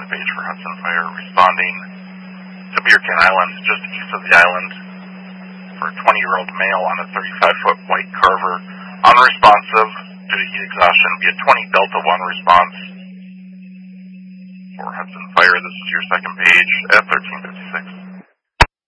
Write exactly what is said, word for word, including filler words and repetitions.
page for Hudson Fire, responding to Beercan Island, just east of the island, for a twenty-year-old male on a thirty-five foot white Carver, unresponsive due to heat exhaustion, via twenty Delta one response for Hudson Fire. This is your second page at thirteen fifty-six.